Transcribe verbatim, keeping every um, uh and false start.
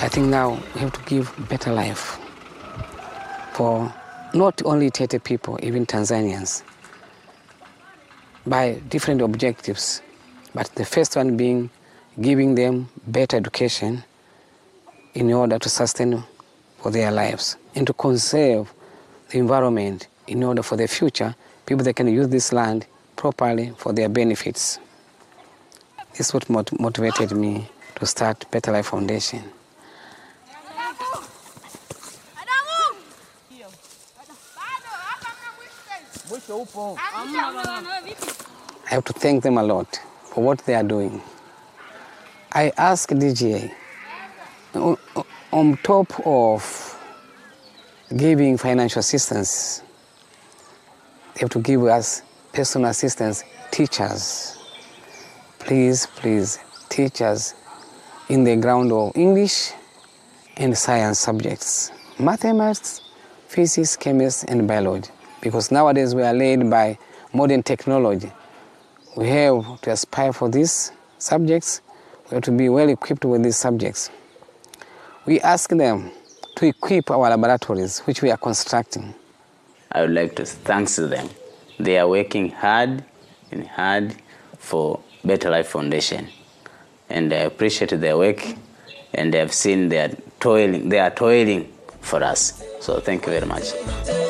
I think now we have to give better life for not only Tete people, even Tanzanians, by different objectives. But the first one being giving them better education in order to sustain for their lives and to conserve the environment in order for the future, people that can use this land properly for their benefits. This is what mot- motivated me to start Better Life Foundation. I have to thank them a lot for what they are doing. I asked D G A, on top of giving financial assistance, they have to give us personal assistance, teachers. Please, please, teach us in the ground of English and science subjects, mathematics, physics, chemistry, and biology. Because nowadays we are led by modern technology. We have to aspire for these subjects. We have to be well equipped with these subjects. We ask them to equip our laboratories, which we are constructing. I would like to thank them. They are working hard and hard for Better Life Foundation. And I appreciate their work, and they have seen they are toiling, they are toiling for us. So thank you very much.